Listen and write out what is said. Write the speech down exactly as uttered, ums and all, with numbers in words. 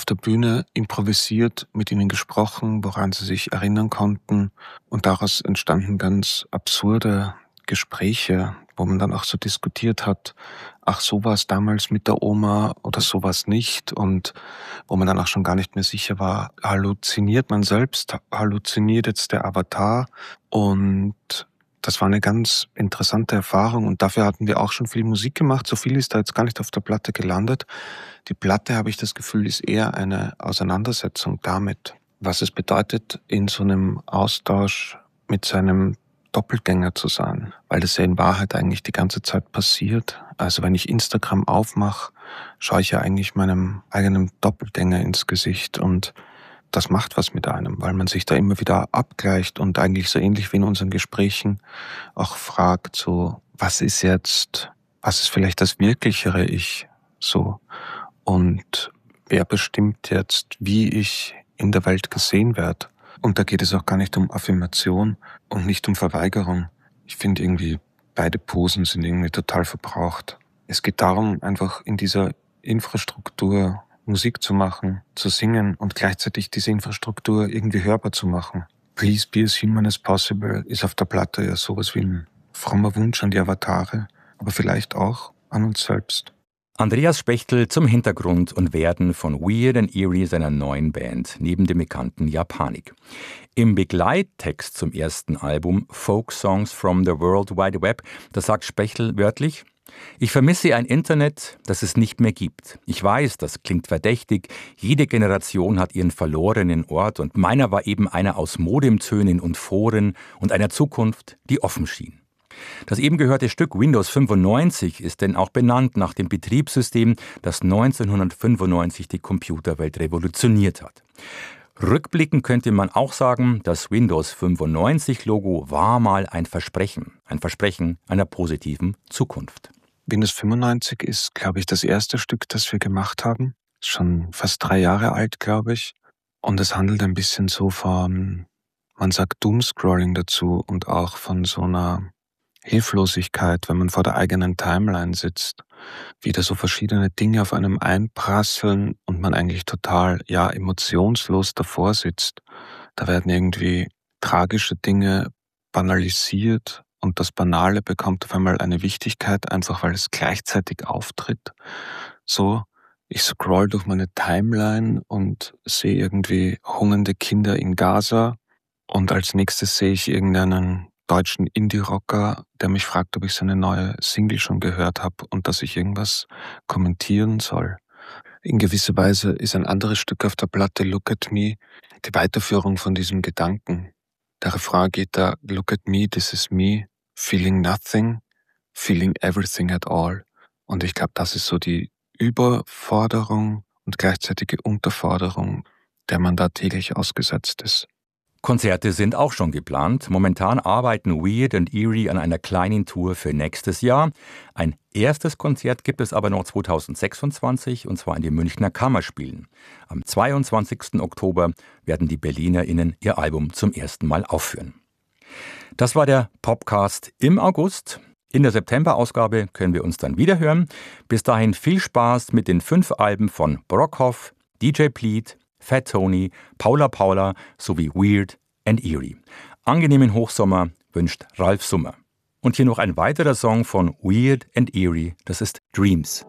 der Bühne improvisiert, mit ihnen gesprochen, woran sie sich erinnern konnten. Und daraus entstanden ganz absurde Gespräche, wo man dann auch so diskutiert hat, ach, so war es damals mit der Oma oder so war es nicht. Und wo man dann auch schon gar nicht mehr sicher war, halluziniert man selbst, halluziniert jetzt der Avatar. Und das war eine ganz interessante Erfahrung und dafür hatten wir auch schon viel Musik gemacht. So viel ist da jetzt gar nicht auf der Platte gelandet. Die Platte, habe ich das Gefühl, ist eher eine Auseinandersetzung damit, was es bedeutet, in so einem Austausch mit seinem Doppelgänger zu sein, weil das ja in Wahrheit eigentlich die ganze Zeit passiert. Also wenn ich Instagram aufmache, schaue ich ja eigentlich meinem eigenen Doppelgänger ins Gesicht und das macht was mit einem, weil man sich da immer wieder abgleicht und eigentlich so ähnlich wie in unseren Gesprächen auch fragt, so, was ist jetzt, was ist vielleicht das wirklichere Ich, so, und wer bestimmt jetzt, wie ich in der Welt gesehen werde. Und da geht es auch gar nicht um Affirmation und nicht um Verweigerung. Ich finde irgendwie, beide Posen sind irgendwie total verbraucht. Es geht darum, einfach in dieser Infrastruktur Musik zu machen, zu singen und gleichzeitig diese Infrastruktur irgendwie hörbar zu machen. Please be as human as possible ist auf der Platte ja sowas wie ein frommer Wunsch an die Avatare, aber vielleicht auch an uns selbst. Andreas Spechtel zum Hintergrund und Werden von Weird and Eerie, seiner neuen Band, neben dem bekannten Japanik. Im Begleittext zum ersten Album Folk Songs from the World Wide Web, da sagt Spechtel wörtlich: Ich vermisse ein Internet, das es nicht mehr gibt. Ich weiß, das klingt verdächtig. Jede Generation hat ihren verlorenen Ort und meiner war eben einer aus Modemtönen und Foren und einer Zukunft, die offen schien. Das eben gehörte Stück Windows fünfundneunzig ist denn auch benannt nach dem Betriebssystem, das neunzehnhundertfünfundneunzig die Computerwelt revolutioniert hat. Rückblickend könnte man auch sagen, das Windows fünfundneunzig-Logo war mal ein Versprechen, ein Versprechen einer positiven Zukunft. Windows fünfundneunzig ist, glaube ich, das erste Stück, das wir gemacht haben. Schon fast drei Jahre alt, glaube ich. Und es handelt ein bisschen so von, man sagt Doomscrolling dazu und auch von so einer Hilflosigkeit, wenn man vor der eigenen Timeline sitzt. Wie da so verschiedene Dinge auf einem einprasseln und man eigentlich total, ja, emotionslos davor sitzt. Da werden irgendwie tragische Dinge banalisiert und das Banale bekommt auf einmal eine Wichtigkeit, einfach weil es gleichzeitig auftritt. So, ich scroll durch meine Timeline und sehe irgendwie hungernde Kinder in Gaza und als nächstes sehe ich irgendeinen deutschen Indie-Rocker, der mich fragt, ob ich seine neue Single schon gehört habe und dass ich irgendwas kommentieren soll. In gewisser Weise ist ein anderes Stück auf der Platte, Look at Me, die Weiterführung von diesem Gedanken. Der Refrain geht da, Look at me, this is me, feeling nothing, feeling everything at all. Und ich glaube, das ist so die Überforderung und gleichzeitige Unterforderung, der man da täglich ausgesetzt ist. Konzerte sind auch schon geplant. Momentan arbeiten Weird and Eerie an einer kleinen Tour für nächstes Jahr. Ein erstes Konzert gibt es aber noch zweitausendsechsundzwanzig, und zwar in den Münchner Kammerspielen. Am zweiundzwanzigsten Oktober werden die BerlinerInnen ihr Album zum ersten Mal aufführen. Das war der Popcast im August. In der September-Ausgabe können wir uns dann wieder hören. Bis dahin viel Spaß mit den fünf Alben von Brockhoff, D J Pleat, Fat Tony, Paula Paula sowie Weird and Eerie. Angenehmen Hochsommer wünscht Ralf Summer. Und hier noch ein weiterer Song von Weird and Eerie, das ist Dreams.